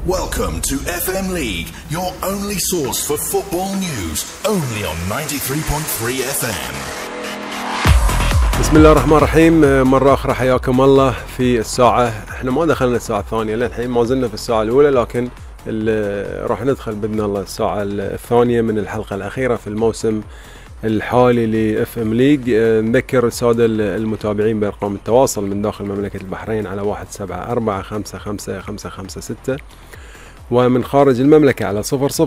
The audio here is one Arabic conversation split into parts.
Welcome to FM League, your only source for football news, only on 93.3 FM. بسم الله الرحمن الرحيم. مرة أخرى حياكم الله في الساعة، احنا ما دخلنا الساعة الثانية للحين، ما زلنا في الساعة الأولى، لكن راح ندخل بإذن الله الساعة الثانية من الحلقة الأخيرة في الموسم الحالي لإف إم ليج. نذكر السادة المتابعين بأرقام التواصل من داخل مملكة البحرين على 174-555-556، ومن خارج المملكة على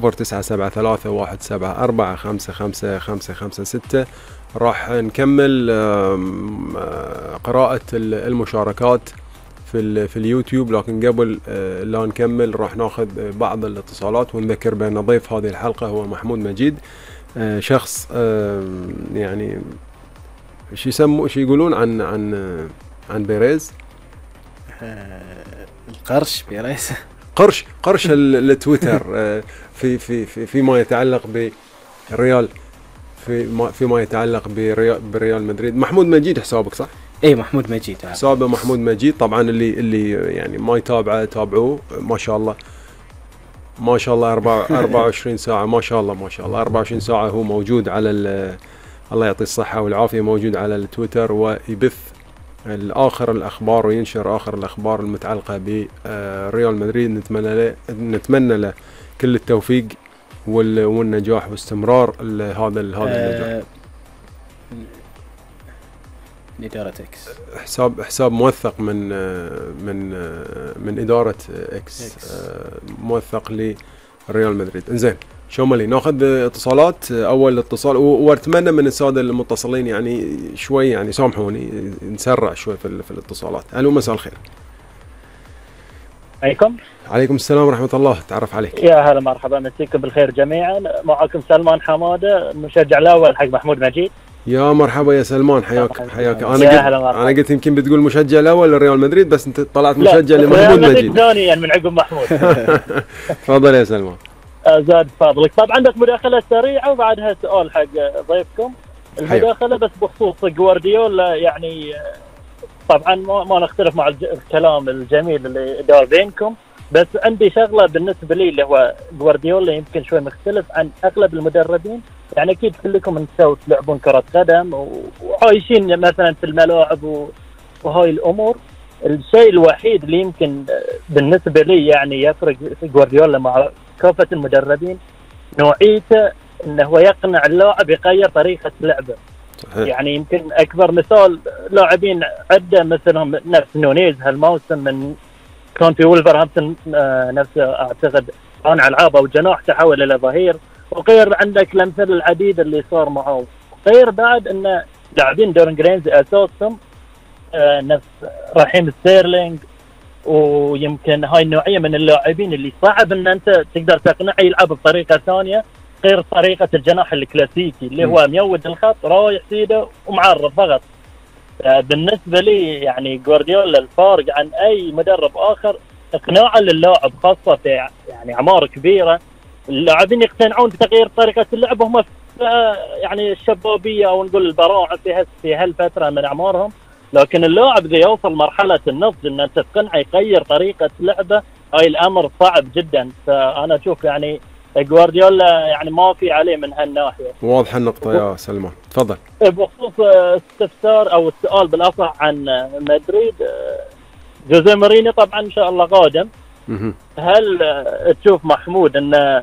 00973-174-555-556. راح نكمل قراءة المشاركات في اليوتيوب، لكن قبل لا نكمل راح ناخذ بعض الاتصالات، ونذكر بأن ضيف هذه الحلقة هو محمود مجيد، شخص يعني شو يقولون عن بيريز؟ القرش بيريز قرش التويتر فيما يتعلق بالريال، فيما يتعلق بريال مدريد. محمود مجيد حسابك صح؟ اي محمود مجيد حسابه محمود مجيد. طبعا اللي يعني ما يتابعه تابعوه، ما شاء الله 24 ساعة، ما شاء الله 24 ساعة هو موجود على الله يعطيه الصحة والعافية، موجود على التويتر ويبث آخر الأخبار وينشر آخر الأخبار المتعلقة بريال مدريد. نتمنى له كل التوفيق والنجاح واستمرار هذا النجاح. إدارة إكس حساب موثق من إدارة إكس. موثق لريال مدريد. إنزين شومالي ناخذ اتصالات. أول اتصال، واتمنى من السادة المتصلين يعني شوي يعني سامحوني نسرع شوي في الاتصالات. ألو مساء الخير. عليكم السلام ورحمة الله. تعرف عليك. يا هلا مرحبا، مسيكم بالخير جميعا. معكم سلمان حمادة، مشجع الأول حق محمود مجيد. يا مرحبا يا سلمان، حياك. انا قلت يمكن بتقول مشجع الاول لريال مدريد، بس انت طلعت مشجع لمحمود مجيد. ثانيا يعني من عقب محمود. تفضل يا سلمان. زاد فضلك. طبعا عندك مداخله سريعه وبعدها سؤال حق ضيفكم. المداخله بس بخصوص جوارديولا، يعني طبعا ما نختلف مع الكلام الجميل اللي دار بينكم، بس عندي شغله بالنسبه لي اللي هو جوارديولا يمكن شوي مختلف عن اغلب المدربين. يعني اكيد كلكم انتم تلعبون كره قدم وعايشين مثلا في الملاعب وهاي الامور. الشيء الوحيد اللي يمكن بالنسبه لي يعني يفرق في جوارديولا مع كافه المدربين نوعيته، انه هو يقنع اللاعب يغير طريقه لعبه. يعني يمكن اكبر مثال لاعبين عده مثلهم نفس نونيز هالموسم من كان في وولفرهامبتون، نفسه اعتقد كان العاب او جناح تحول الى ظهير. وغير عندك الامثله العديده اللي صار معه. غير بعد ان لاعبين دورن جرينز اساسهم نفس رحيم ستيرلينج، ويمكن هاي النوعيه من اللاعبين اللي صعب ان انت تقدر تقنعه يلعب بطريقه ثانيه غير طريقه الجناح الكلاسيكي اللي هو ميود الخط رايح سيده ومعرض ضغط. بالنسبه لي يعني جوارديولا الفارق عن اي مدرب اخر اقناعه للاعب، خاصه في يعني اعمار كبيره. اللاعبين يقتنعون بتغيير طريقه اللعب وهم يعني الشبابيه او نقول البراعه في هالفتره من اعمارهم، لكن اللاعب اذا يوصل مرحله النضج ان انت تقنعه يغير طريقه لعبه، هاي الامر صعب جدا. فانا اشوف يعني جوارديولا يعني ما في عليه من هالناحيه. واضحه النقطه يا سلمان، تفضل. بخصوص استفسار او السؤال بالاصح عن مدريد، جوزيه مورينيو طبعا ان شاء الله قادم. هل تشوف محمود ان